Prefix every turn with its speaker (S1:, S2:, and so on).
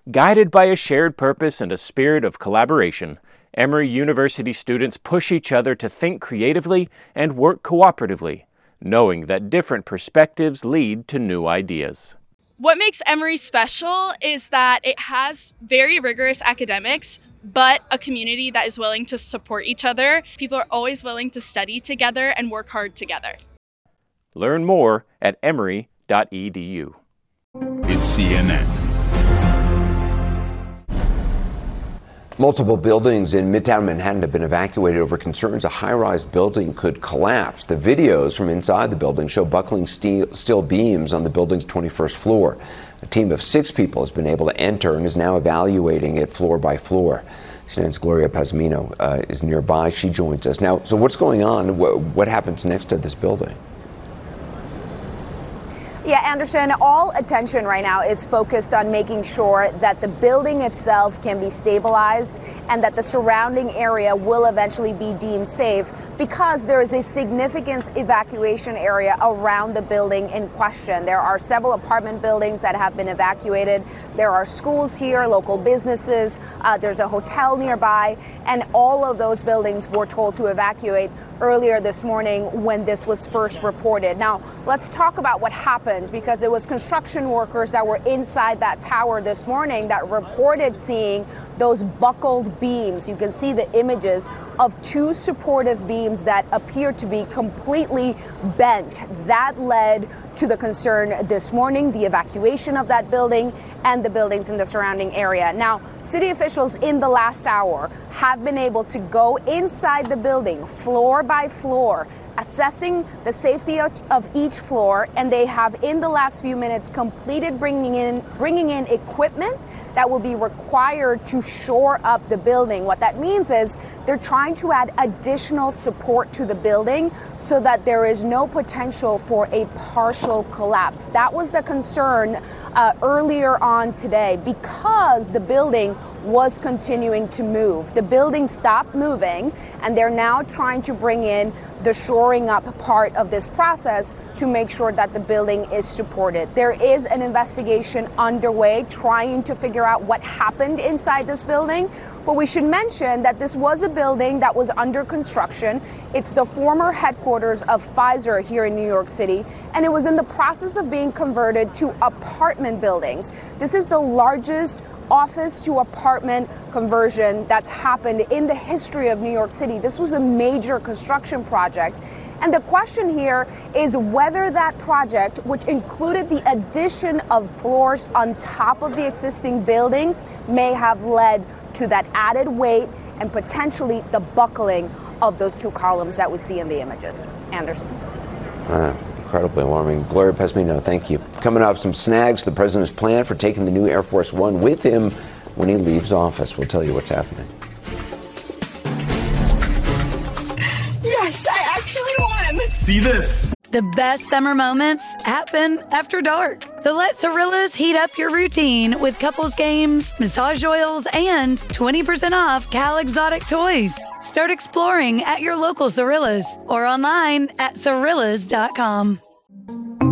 S1: Guided by a shared purpose and a spirit of collaboration, Emory University students push each other to think creatively and work cooperatively, knowing that different perspectives lead to new ideas.
S2: What makes Emory special is that it has very rigorous academics, but a community that is willing to support each other. People are always willing to study together and work hard together.
S1: Learn more at emory.edu.
S3: It's CNN.
S4: Multiple buildings in Midtown Manhattan have been evacuated over concerns a high-rise building could collapse. The videos from inside the building show buckling steel beams on the building's 21st floor. A team of 6 people has been able to enter and is now evaluating it floor by floor. CNN's Gloria Pazmino is nearby. She joins us now. So what's going on? What happens next to this building?
S5: Yeah, Anderson, all attention right now is focused on making sure that the building itself can be stabilized and that the surrounding area will eventually be deemed safe, because there is a significant evacuation area around the building in question. There are several apartment buildings that have been evacuated. There are schools here, local businesses. There's a hotel nearby, and all of those buildings were told to evacuate earlier this morning when this was first reported. Now, let's talk about what happened, because it was construction workers that were inside that tower this morning that reported seeing those buckled beams. You can see the images of 2 supportive beams that appear to be completely bent. That led to the concern this morning, the evacuation of that building and the buildings in the surrounding area. Now, city officials in the last hour have been able to go inside the building floor by floor, assessing the safety of each floor, and they have in the last few minutes completed bringing in equipment that will be required to shore up the building. What that means is they're trying to add additional support to the building so that there is no potential for a partial collapse. That was the concern earlier on today, because the building was continuing to move. The building stopped moving, and they're now trying to bring in the shoring up part of this process to make sure that the building is supported. There is an investigation underway trying to figure out what happened inside this building. But we should mention that this was a building that was under construction. It's the former headquarters of Pfizer here in New York City, and it was in the process of being converted to apartment buildings. This is the largest office to apartment conversion that's happened in the history of New York City. This was a major construction project. And the question here is whether that project, which included the addition of floors on top of the existing building, may have led to that added weight and potentially the buckling of those 2 columns that we see in the images. Anderson.
S4: Incredibly alarming. Gloria Pazmino, thank you. Coming up, some snags, the president's plan for taking the new Air Force One with him when he leaves office. We'll tell you what's happening.
S6: Yes, I actually won.
S3: See this?
S7: The best summer moments happen after dark. So let Cirillas heat up your routine with couples games, massage oils, and 20% off Cal Exotic toys. Start exploring at your local Cirillas or online at Cirillas.com.